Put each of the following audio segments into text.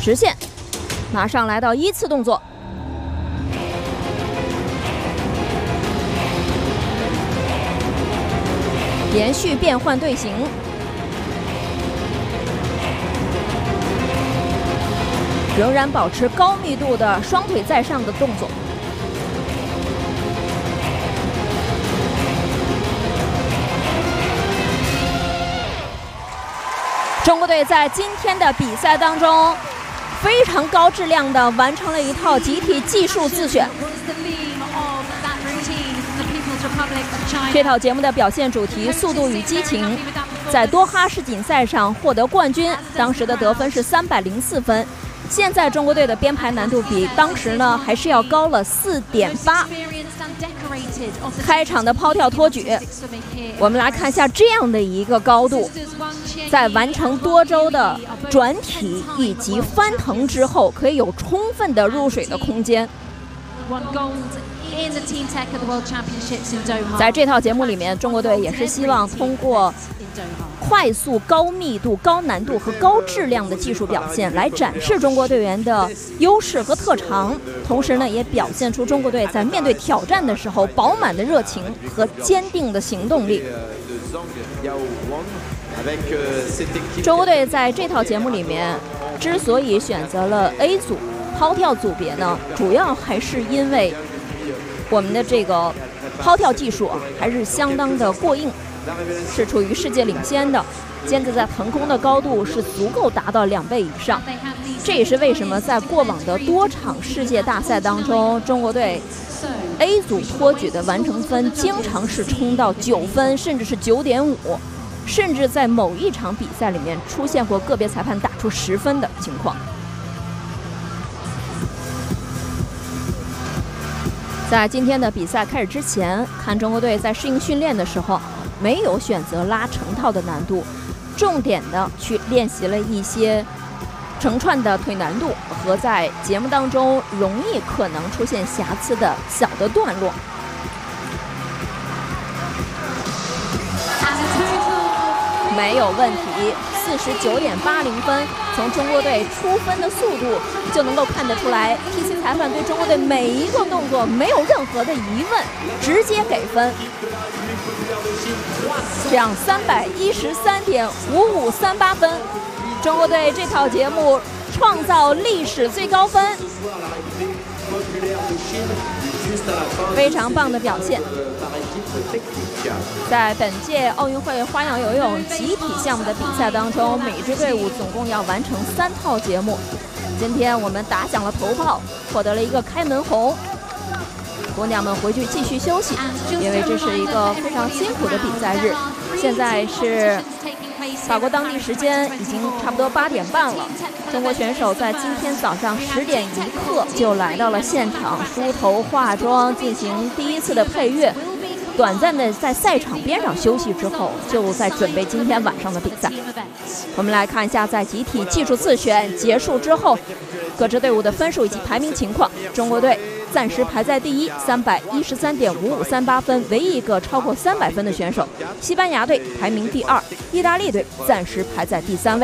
直线，马上来到依次动作。连续变换队形，仍然保持高密度的双腿在上的动作。中国队在今天的比赛当中，非常高质量的完成了一套集体技术自选。这套节目的表现主题速度与激情，在多哈世锦赛上获得冠军，当时的得分是304分。现在中国队的编排难度比当时呢还是要高了4.8。开场的抛跳托举，我们来看一下这样的一个高度，在完成多周的转体以及翻腾之后，可以有充分的入水的空间。在这套节目里面，中国队也是希望通过快速、高密度、高难度和高质量的技术表现，来展示中国队员的优势和特长，同时呢，也表现出中国队在面对挑战的时候饱满的热情和坚定的行动力。中国队在这套节目里面之所以选择了 A 组抛跳组别呢，主要还是因为我们的这个抛跳技术还是相当的过硬，是处于世界领先的，毽子在腾空的高度是足够达到2倍以上。这也是为什么在过往的多场世界大赛当中，中国队 A 组托举的完成分经常是冲到9分，甚至是9.5，甚至在某一场比赛里面出现过个别裁判打出10分的情况。在今天的比赛开始之前，看中国队在适应训练的时候，没有选择拉成套的难度，重点的去练习了一些成串的腿难度和在节目当中容易可能出现瑕疵的小的段落。没有问题，49.80分，从中国队出分的速度就能够看得出来 ，TC 裁判对中国队每一个动作没有任何的疑问，直接给分。这样313.5538分，中国队这套节目创造历史最高分，非常棒的表现。在本届奥运会花样游泳集体项目的比赛当中，每支队伍总共要完成3套节目。今天我们打响了头炮，获得了一个开门红。姑娘们回去继续休息，因为这是一个非常辛苦的比赛日。现在是法国当地时间已经差不多8点半了。中国选手在今天早上10点1刻就来到了现场，梳头化妆，进行第一次的配乐。短暂的在赛场边上休息之后，就在准备今天晚上的比赛。我们来看一下，在集体技术自选结束之后，各支队伍的分数以及排名情况。中国队暂时排在第一，313.5538分，唯一一个超过300分的选手。西班牙队排名第2，意大利队暂时排在第3位。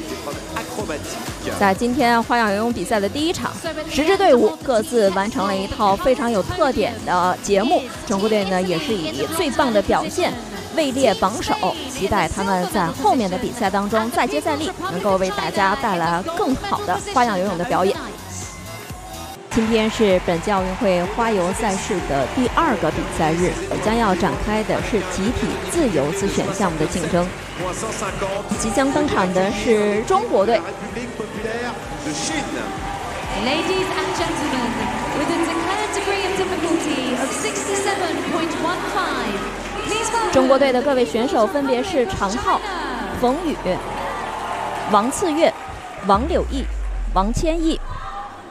在今天花样游泳比赛的第一场，10支队伍各自完成了一套非常有特点的节目。中国队呢也是以最棒的表现位列榜首，期待他们在后面的比赛当中再接再厉，能够为大家带来更好的花样游泳的表演。今天是本届奥运会花游赛事的第2个比赛日，将要展开的是集体自由自选项目的竞争。即将登场的是中国队。 Ladies and gentlemen, with a declared degree of difficulty of 67.15, please welcome 中国队的各位选手分别是常浩、冯宇、王次月、王柳毅、王千毅、